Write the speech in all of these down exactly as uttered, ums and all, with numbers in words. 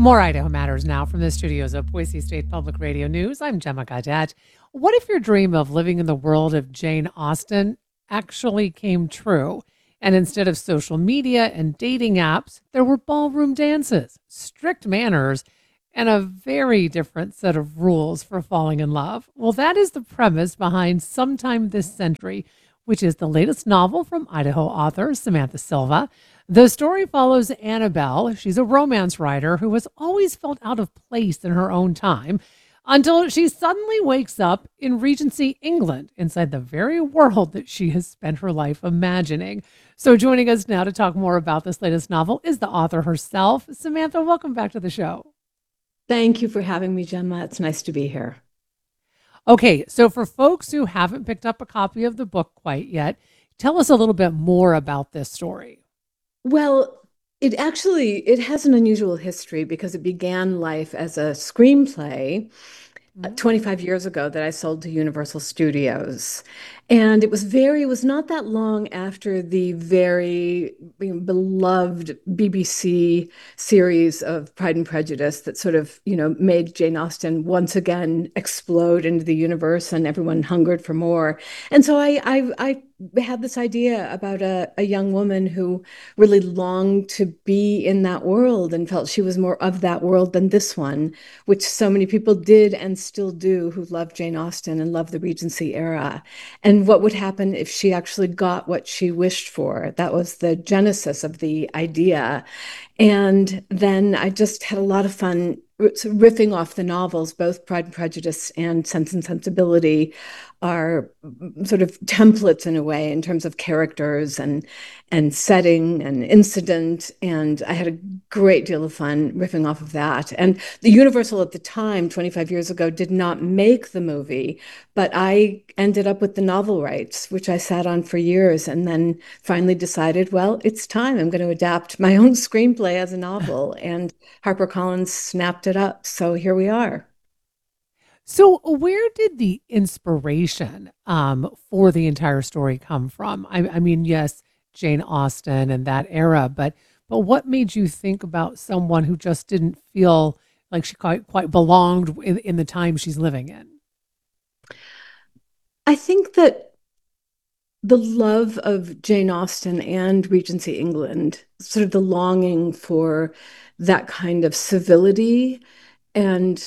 More Idaho Matters now from the studios of Boise State Public Radio News. I'm Gemma Gadet. What if your dream of living in the world of Jane Austen actually came true? And instead of social media and dating apps, there were ballroom dances, strict manners, and a very different set of rules for falling in love. Well, that is the premise behind Sometime This Century, which is the latest novel from Idaho author Samantha Silva. The story follows Annabelle. She's a romance writer who has always felt out of place in her own time until she suddenly wakes up in Regency, England, inside the very world that she has spent her life imagining. So joining us now to talk more about this latest novel is the author herself. Samantha, welcome back to the show. Thank you for having me, Gemma. It's nice to be here. Okay, so for folks who haven't picked up a copy of the book quite yet, tell us a little bit more about this story. Well, it actually it has an unusual history because it began life as a screenplay uh, Mm. twenty-five years ago that I sold to Universal Studios. And it was very, it was not that long after the very beloved B B C series of Pride and Prejudice that sort of, you know, made Jane Austen once again explode into the universe and everyone hungered for more. And so I I, I had this idea about a, a young woman who really longed to be in that world and felt she was more of that world than this one, which so many people did and still do who love Jane Austen and love the Regency era. And what would happen if she actually got what she wished for? That was the genesis of the idea. And then I just had a lot of fun riffing off the novels. Both Pride and Prejudice and Sense and Sensibility are sort of templates in a way in terms of characters and and setting and incident. And I had a great deal of fun riffing off of that. And the Universal at the time, twenty-five years ago, did not make the movie, but I ended up with the novel rights, which I sat on for years, and then finally decided, well, it's time. I'm going to adapt my own screenplay as a novel. And HarperCollins snapped it up. So here we are. So, where did the inspiration um, for the entire story come from? I, I mean, yes, Jane Austen and that era, but but what made you think about someone who just didn't feel like she quite quite belonged in, in the time she's living in? I think that the love of Jane Austen and Regency England, sort of the longing for that kind of civility and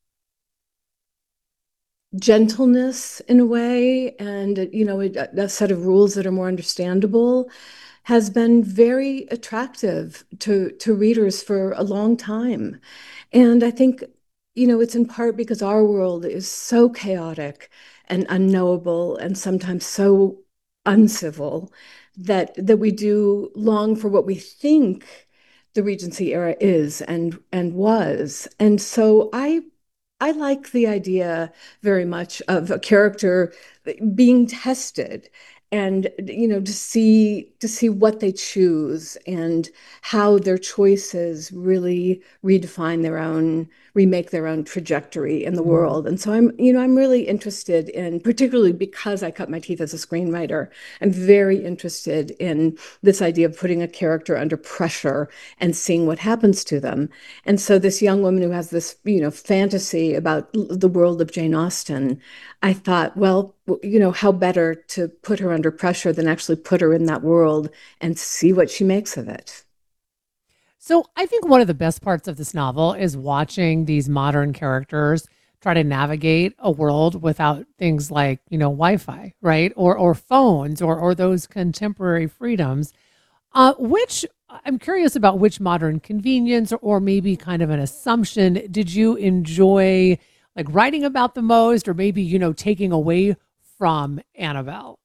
gentleness in a way, and you know, a, a set of rules that are more understandable, has been very attractive to to readers for a long time. And I think, you know, it's in part because our world is so chaotic and unknowable and sometimes so uncivil that that we do long for what we think the Regency era is and and was. And so I I like the idea very much of a character being tested and you know to see to see what they choose and how their choices really redefine their own remake their own trajectory in the Mm. world. And so I'm you know I'm really interested in, particularly because I cut my teeth as a screenwriter, I'm very interested in this idea of putting a character under pressure and seeing what happens to them. And so this young woman who has this, you know, fantasy about the world of Jane Austen, I thought, well, you know, how better to put her under pressure than actually put her in that world and see what she makes of it. So I think one of the best parts of this novel is watching these modern characters try to navigate a world without things like, you know, Wi-Fi, right? Or or phones or or those contemporary freedoms. Uh, which I'm curious about which modern convenience or, or maybe kind of an assumption did you enjoy like writing about the most or maybe, you know, taking away from Annabelle?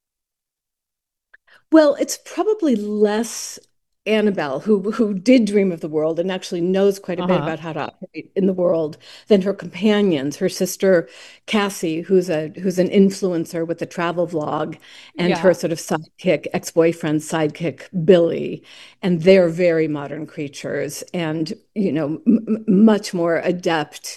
Well, it's probably less Annabelle, who who did dream of the world and actually knows quite a bit Uh-huh. about how to operate in the world, than her companions, her sister Cassie, who's a who's an influencer with a travel vlog, and her Yeah. sort of sidekick, ex-boyfriend sidekick Billy. And they're very modern creatures and, you know, m much more adept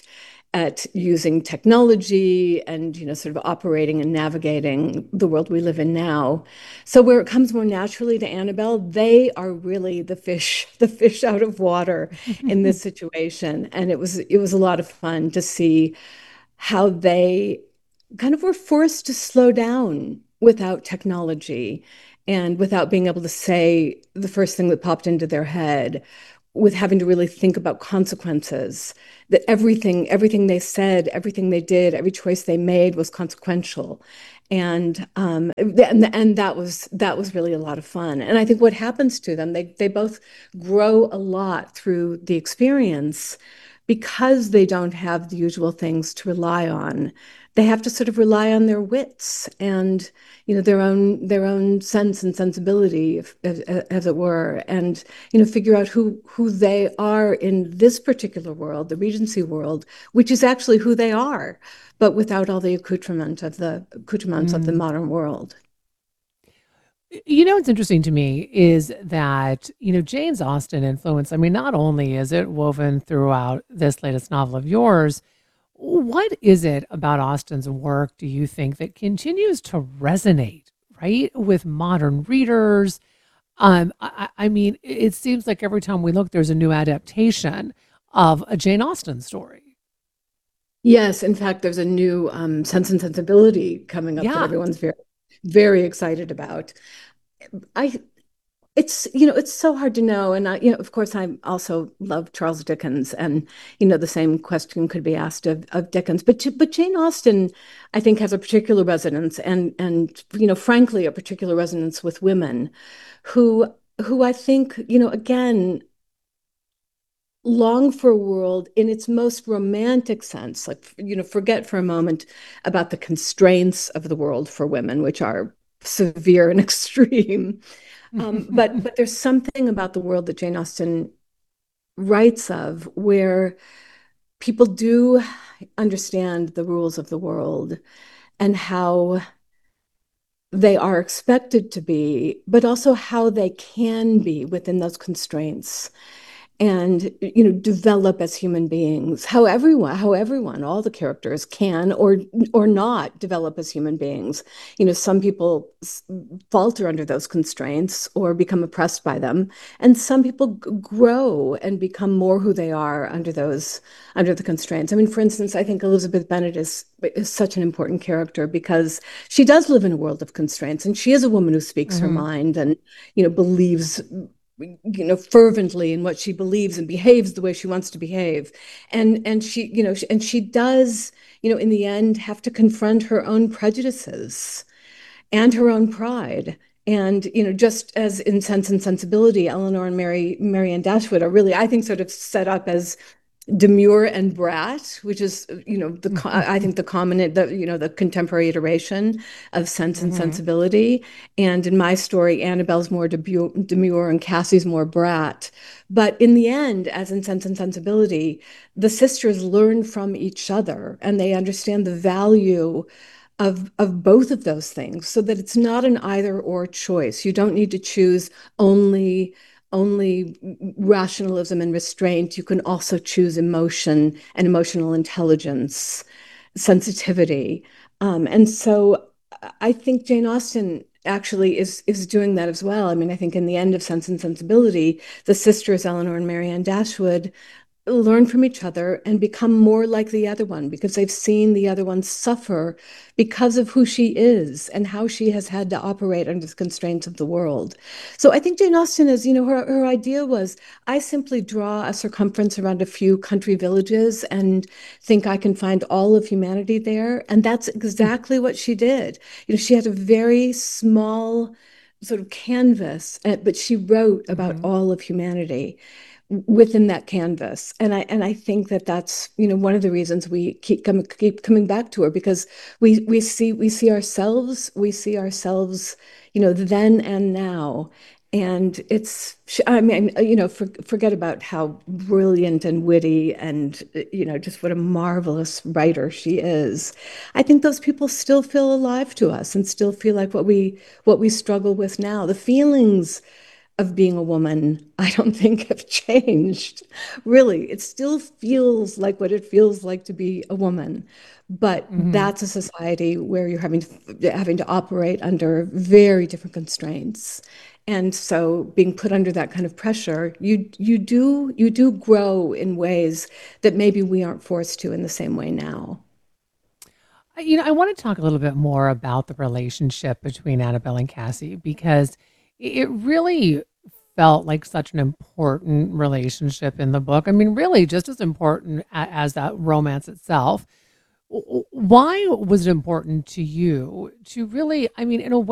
at using technology and, you know, sort of operating and navigating the world we live in now. So where it comes more naturally to Annabelle, they are really the fish, the fish out of water in this situation. And it was it was a lot of fun to see how they kind of were forced to slow down without technology and without being able to say the first thing that popped into their head, with having to really think about consequences, that everything everything they said, everything they did, every choice they made was consequential. And um, and, and that was that was really a lot of fun. And I think what happens to them, they they both grow a lot through the experience because they don't have the usual things to rely on. They have to sort of rely on their wits and, you know, their own their own sense and sensibility, if, as, as it were, and, you know, figure out who who they are in this particular world, the Regency world, which is actually who they are, but without all the accoutrement of the accoutrements of the Mm. modern world. You know, what's interesting to me is that, you know, Jane's Austen influence, I mean, not only is it woven throughout this latest novel of yours, what is it about Austen's work, do you think, that continues to resonate, right, with modern readers? Um, I, I I mean, it seems like every time we look, there's a new adaptation of a Jane Austen story. Yes, in fact, there's a new um, Sense and Sensibility coming up that Yeah. everyone's very, very excited about. I It's, you know, it's so hard to know. And I, you know, of course, I also love Charles Dickens, and, you know, the same question could be asked of, of Dickens. But but Jane Austen, I think, has a particular resonance, and and you know, frankly, a particular resonance with women, who who I think, you know, again, long for a world in its most romantic sense. Like, you know, forget for a moment about the constraints of the world for women, which are severe and extreme. Um, but but there's something about the world that Jane Austen writes of where people do understand the rules of the world and how they are expected to be, but also how they can be within those constraints, and, you know, develop as human beings, how everyone how everyone all the characters can or or not develop as human beings. You know, some people falter under those constraints or become oppressed by them, and some people grow and become more who they are under those under the constraints. I mean, for instance, I think Elizabeth Bennet is is such an important character because she does live in a world of constraints, and she is a woman who speaks her Hmm. mind and, you know, believes, you know, fervently in what she believes and behaves the way she wants to behave. And and she, you know, and she does, you know, in the end have to confront her own prejudices and her own pride. And, you know, just as in Sense and Sensibility, Eleanor and Mary Marianne Dashwood are really, I think, sort of set up as demure and brat, which is, you know, the I think the common, the you know, the contemporary iteration of Sense and Hmm. Sensibility. And in my story, Annabelle's more demure and Cassie's more brat. But in the end, as in Sense and Sensibility, the sisters learn from each other and they understand the value of of both of those things, so that it's not an either or choice. You don't need to choose only only rationalism and restraint. You can also choose emotion and emotional intelligence, sensitivity. Um, and so I think Jane Austen actually is is doing that as well. I mean, I think in the end of Sense and Sensibility, the sisters Eleanor and Marianne Dashwood learn from each other and become more like the other one because they've seen the other one suffer because of who she is and how she has had to operate under the constraints of the world. So I think Jane Austen is, you know, her, her idea was, I simply draw a circumference around a few country villages and think I can find all of humanity there. And that's exactly what she did. You know, she had a very small sort of canvas, uh, but she wrote about Hmm. all of humanity within that canvas. And I and I think that that's, you know, one of the reasons we keep coming keep coming back to her, because we we see we see ourselves we see ourselves, you know, then and now. And it's, I mean, you know, for, forget about how brilliant and witty and, you know, just what a marvelous writer she is. I think those people still feel alive to us and still feel like what we what we struggle with now. The feelings of being a woman, I don't think have changed. Really, it still feels like what it feels like to be a woman. But Hmm. that's a society where you're having to having to operate under very different constraints. And so being put under that kind of pressure, you you do you do grow in ways that maybe we aren't forced to in the same way now. You know, I want to talk a little bit more about the relationship between Annabelle and Cassie because it really felt like such an important relationship in the book. I mean, really, just as important a- as that romance itself. W- w- Why was it important to you to really, I mean, in a way,